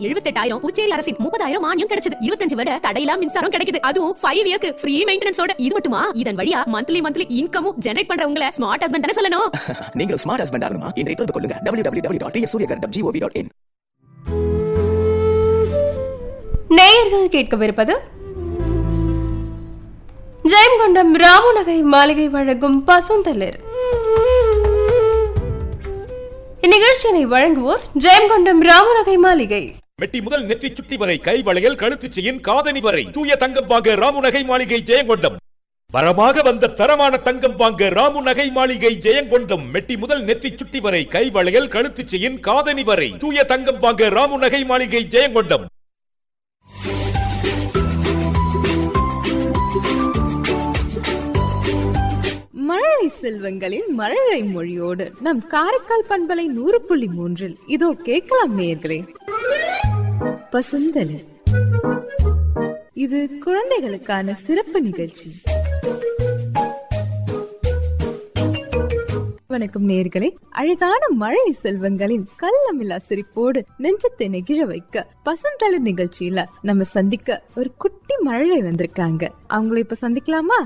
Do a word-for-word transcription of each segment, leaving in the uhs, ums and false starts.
எழுபத்தெட்டாயிரம் புதுச்சேரி அரசின் முப்பதாயிரம் மானியம் கிடைச்சது. இருபத்தஞ்சு வருட தடையில்லா மின்சாரம் கிடைக்குது. அதுவும் ஃபைவ் இயர்ஸ்க்கு ஃப்ரீ மெயின்டெனன்ஸோட. இது மட்டுமா, இதன் வழியா monthly monthly இன்கமும் generate பண்றவங்கள smart husband தானே சொல்லணும். நீங்களும் ஸ்மார்ட் ஹஸ்பண்ட் ஆகணுமா? இன்றைய தொடர்பு கொள்ளுங்க W W W dot Surya Ghar dot gov dot in. நேயர்கள் கேட்கவிருப்பது ஜெயங்கொண்டம் ராமநகை மாளிகை வழங்கும் பசுந்தளிர். இந்நிகழ்ச்சியினை வழங்குவோர் ஜெயங்கொண்டம் ராமநகை மாளிகை. மெட்டி முதல் நெற்றி சுட்டி வரை கை வளையல் கழுத்து செயின் காதணி வரை தூய தங்கம் வாங்க ராமநகை மாளிகை ஜெயங்கொண்டம். வரமாக வந்த தரமான தங்கம் வாங்க ராமநகை மாளிகை ஜெயங்கொண்டம். மெட்டி முதல் நெற்றி சுட்டி வரை கை வளையல் கழுத்து செயின் காதணி வரை தூய தங்கம் வாங்க ராமநகை மாளிகை ஜெயங்கொண்டம். மழலை செல்வங்களின் மழலை மொழியோடு நம் காரைக்கால் பண்பலை நூறு புள்ளி மூன்றில் இதோ கேட்கலாம் நேயர்களே. பசுந்தளி இது குழந்தைகளுக்கான சிறப்பு நிகழ்ச்சி. வணக்கம் நேயர்களே. அழகான மழலை செல்வங்களின் கள்ளமில்லா சிரிப்போடு நெஞ்சத்தை நெகிழ வைக்க பசுந்தளிர் நிகழ்ச்சியில நம்ம சந்திக்க ஒரு குட்டி மழலை வந்திருக்காங்க. அவங்கள இப்ப சந்திக்கலாமா?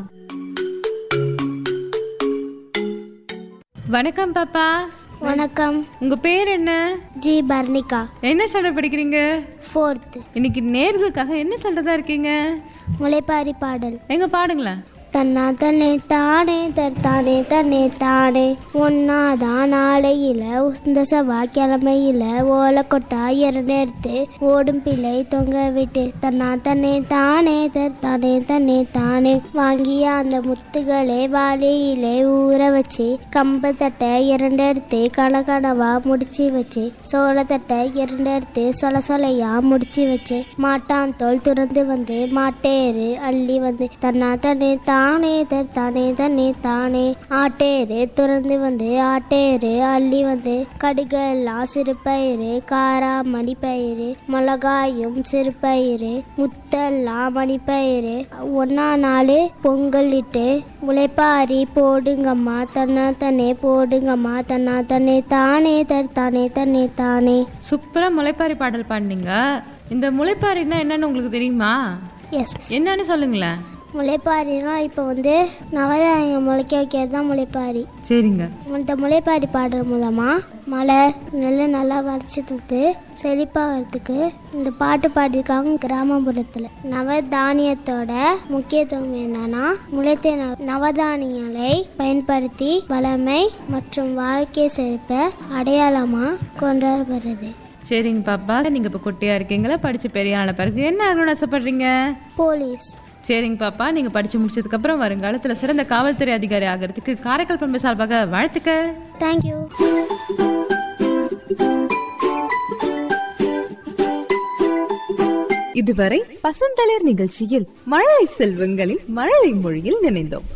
வணக்கம் பாப்பா. வணக்கம். உங்க பேர் என்ன? ஜி பர்னிகா. என்ன ஸ்டாண்டர்ட் படிக்கிறீங்க? ஃபோர்த். இன்னைக்கு நேர்களுக்காக என்ன சொல்றதா இருக்கீங்க? முளைப்பாரி பாடல். எங்க பாடுங்களேன். தன்னா தன்னே தானே தத்தானே தன்னே தானே ஒன்னாதான் நாளையில உந்த செவ்வாய்க்கிழமையில ஓலை கொட்டா இரண்டு எடுத்து ஓடும் பிள்ளை தொங்க விட்டு தன்னா தன்னே தானே தத்தானே தன்னே தானே வாங்கிய அந்த முத்துகளே வாளியிலே ஊற வச்சு கம்பு தட்டை இரண்டு எடுத்து கணக்கணவா முடிச்சு வச்சு சோள தட்டை இரண்டு எடுத்து சொல சொலையா முடிச்சு வச்சு மாட்டான் தோல் துறந்து வந்து மாட்டேறு அள்ளி வந்து தன்னா தன்னே தானே தானே தன்னே தானே ஆட்டேரு துறந்து வந்து ஆட்டேரு அள்ளி வந்து கடுகெல்லாம் சிறுபயிறு காரா மணிப்பயிறு மிளகாயும் சிறுபயிறு முத்தெல்லாம் மணிப்பயிறு ஒன்னா நாலு பொங்கல் இட்டு முளைப்பாரி போடுங்கம்மா தன்னா தன்னே போடுங்கம்மா தன்னா தன்னே தானே தானே தன்னே தானே. சூப்பரா முளைப்பாரி பாடல் பாடுனீங்க. இந்த முளைப்பாரின்னா என்னன்னு உங்களுக்கு தெரியுமா? எஸ். என்னன்னு சொல்லுங்களேன். முளைப்பாரினா இப்போ வந்து நவதானியம் முளைக்க வைக்கிறது தான் முளைப்பாரி. சரிங்க. இந்த முளைப்பாரி பாடுற மூலமாக மழை நெல் நல்லா வரைச்சி தந்து செழிப்பாகிறதுக்கு இந்த பாட்டு பாடியிருக்காங்க கிராமப்புறத்தில். நவதானியத்தோட முக்கியத்துவம் என்னன்னா முளைத்த நவதானியங்களை பயன்படுத்தி வளமை மற்றும் வாழ்க்கை செழிப்பை அடையாளமாக கொண்டாடப்படுறது. சரிங்க பாப்பா. நீங்க இப்ப குட்டியா இருக்கீங்களா? படிச்சு பெரிய ஆன பிறகு என்ன ஆகணும்னு ஆசைப்படுறீங்க? போலீஸ். சரிங்க பாப்பா. நீங்க படிச்சு முடிச்சதுக்கு அப்புறம் வருங்காலத்துல சிறந்த காவல்துறை அதிகாரி ஆகிறதுக்கு காரைக்கால் பண்பு சார்பாக வாழ்த்துக்கள். தேங்க்யூ. இதுவரை பசுந்தளிர் நிகழ்ச்சியில் மழலை செல்வங்களின் மழலை மொழியில் நினைந்தோம்.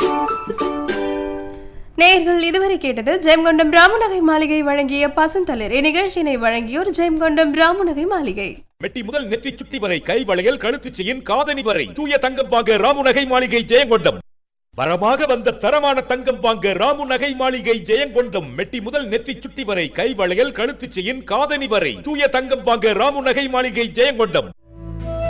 நேயர்கள் இதுவரை கேட்டது ஜெயங்கொண்டம் ராமநகை மாளிகை வழங்கிய பசுந்தளிர். இந்நிகழ்ச்சியினை வழங்கியோர் ஜெயங்கொண்டம் ராமநகை மாளிகை. மெட்டி முதல் நெற்றி சுட்டி வரை கை வளையல் கழுத்து செயின் காதணி வரை தூய தங்கம் வாங்க ராமநகை மாளிகை ஜெயங்கொண்டம். வரமாக வந்த தரமான தங்கம் வாங்க ராமநகை மாளிகை ஜெயங்கொண்டம். மெட்டி முதல் நெற்றி சுட்டி வரை கை வளையல் கழுத்து செயின் காதணி வரை தூய தங்கம் வாங்க ராமநகை மாளிகை ஜெயங்கொண்டம்.